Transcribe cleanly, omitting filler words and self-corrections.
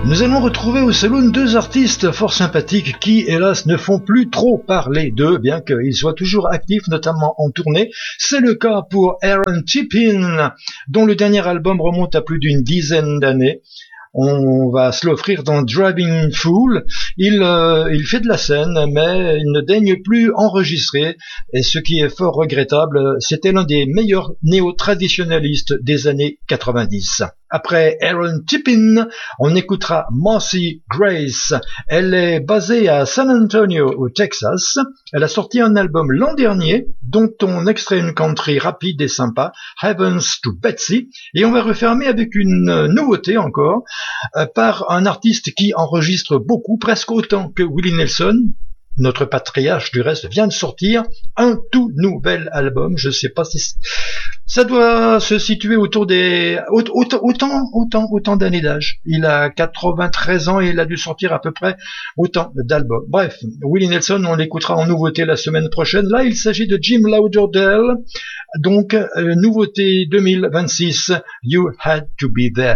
Nous allons retrouver au Saloon deux artistes fort sympathiques qui, hélas, ne font plus trop parler d'eux, bien qu'ils soient toujours actifs, notamment en tournée. C'est le cas pour Aaron Tippin, dont le dernier album remonte à plus d'une dizaine d'années. On va se l'offrir dans Driving Fool. Il fait de la scène, mais il ne daigne plus enregistrer. Et ce qui est fort regrettable, c'était l'un des meilleurs néo-traditionnalistes des années 90. Après Aaron Tippin, on écoutera Marcy Grace. Elle est basée à San Antonio, au Texas. Elle a sorti un album l'an dernier, dont on extrait une country rapide et sympa, Heavens to Betsy. Et on va refermer avec une nouveauté encore, par un artiste qui enregistre beaucoup, presque autant que Willie Nelson. Notre patriarche, du reste, vient de sortir un tout nouvel album. Je sais pas si ça doit se situer autour des autant d'années d'âge. Il a 93 ans et il a dû sortir à peu près autant d'albums. Bref, Willie Nelson, on l'écoutera en nouveauté la semaine prochaine. Là, il s'agit de Jim Lauderdale. Donc, nouveauté 2026, You Had to Be There.